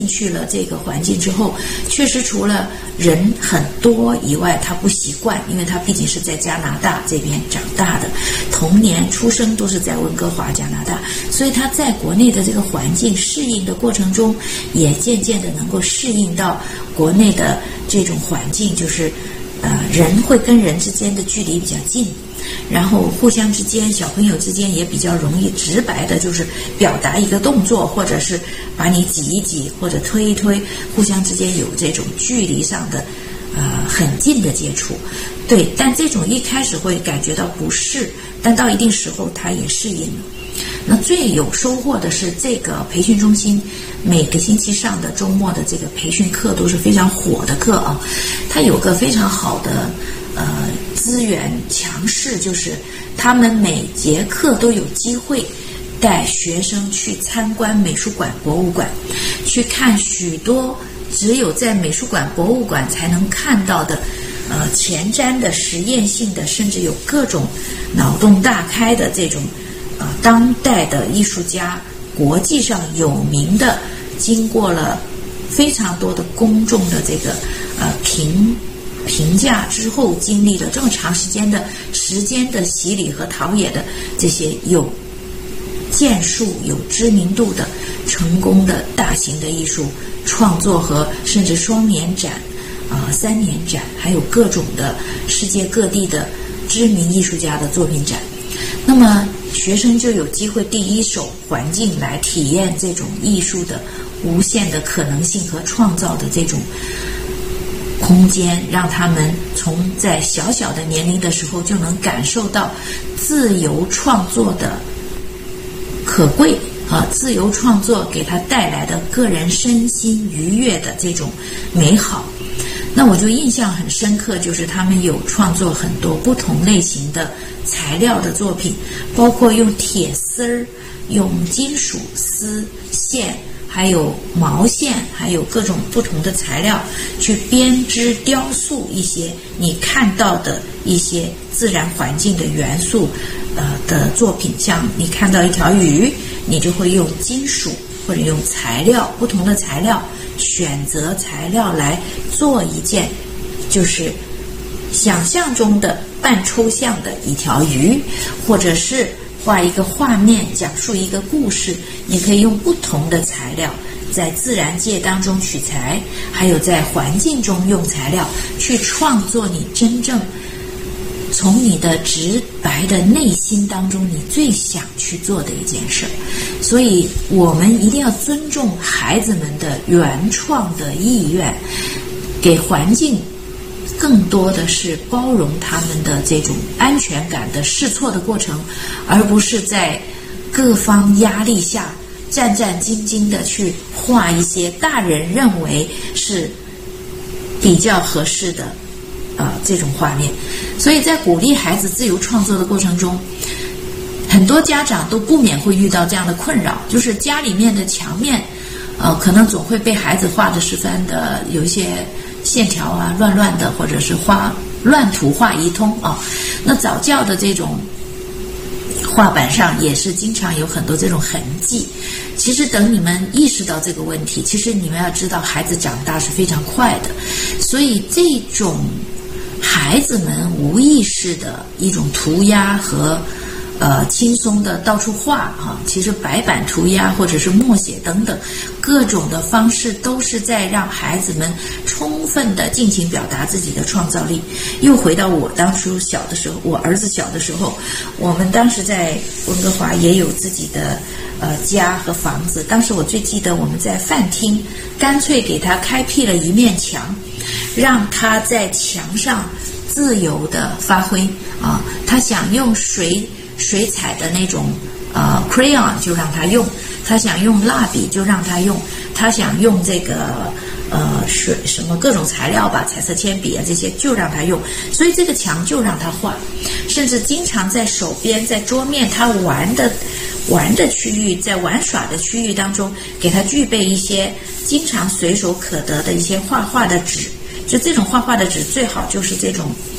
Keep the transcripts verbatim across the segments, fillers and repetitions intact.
进去了这个环境之后，确实除了人很多以外，他不习惯，因为他毕竟是在加拿大这边长大的，童年出生都是在温哥华加拿大，所以他在国内的这个环境适应的过程中，也渐渐的能够适应到国内的这种环境，就是呃人会跟人之间的距离比较近，然后互相之间小朋友之间也比较容易直白的就是表达一个动作，或者是把你挤一挤或者推一推，互相之间有这种距离上的呃很近的接触。对，但这种一开始会感觉到不适，但到一定时候他也适应了。那最有收获的是这个培训中心每个星期上的周末的这个培训课都是非常火的课啊，它有个非常好的呃资源强势，就是他们每节课都有机会带学生去参观美术馆、博物馆，去看许多只有在美术馆、博物馆才能看到的呃前瞻的实验性的，甚至有各种脑洞大开的这种呃当代的艺术家，国际上有名的，经过了非常多的公众的这个呃评评价之后，经历了这么长时间的时间的洗礼和陶冶的这些有建树、有知名度的成功的大型的艺术创作和甚至双年展啊、呃、三年展，还有各种的世界各地的知名艺术家的作品展。那么学生就有机会第一手环境来体验这种艺术的无限的可能性和创造的这种空间，让他们从在小小的年龄的时候就能感受到自由创作的可贵啊，自由创作给他带来的个人身心愉悦的这种美好。那我就印象很深刻，就是他们有创作很多不同类型的材料的作品，包括用铁丝儿、用金属丝线，还有毛线，还有各种不同的材料去编织雕塑一些你看到的一些自然环境的元素呃的作品。像你看到一条鱼，你就会用金属或者用材料，不同的材料，选择材料来做一件就是想象中的半抽象的一条鱼，或者是画一个画面，讲述一个故事。你可以用不同的材料，在自然界当中取材，还有在环境中用材料去创作你真正从你的直白的内心当中你最想去做的一件事。所以我们一定要尊重孩子们的原创的意愿，给环境更多的是包容他们的这种安全感的试错的过程，而不是在各方压力下战战兢兢的去画一些大人认为是比较合适的呃这种画面。所以在鼓励孩子自由创作的过程中，很多家长都不免会遇到这样的困扰，就是家里面的墙面呃可能总会被孩子画的十分的有一些线条啊乱乱的，或者是画乱涂画一通啊。那早教的这种画板上也是经常有很多这种痕迹。其实等你们意识到这个问题，其实你们要知道孩子长大是非常快的，所以这种孩子们无意识的一种涂鸦和呃轻松的到处画哈、啊，其实白板涂鸦或者是默写等等各种的方式，都是在让孩子们充分的尽情表达自己的创造力。又回到我当初小的时候，我儿子小的时候，我们当时在温哥华也有自己的呃家和房子。当时我最记得我们在饭厅干脆给他开辟了一面墙，让他在墙上自由的发挥啊，他想用水水彩的那种呃 crayon 就让他用，他想用蜡笔就让他用，他想用这个呃水什么各种材料吧，彩色铅笔啊这些就让他用，所以这个墙就让他画。甚至经常在手边在桌面他玩的玩的区域，在玩耍的区域当中，给他具备一些经常随手可得的一些画画的纸。就这种画画的纸最好就是这种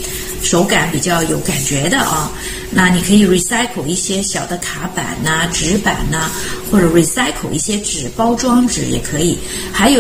手感比较有感觉的啊。那你可以 recycle 一些小的卡板呐、纸板呐，或者 recycle 一些纸包装纸也可以。还有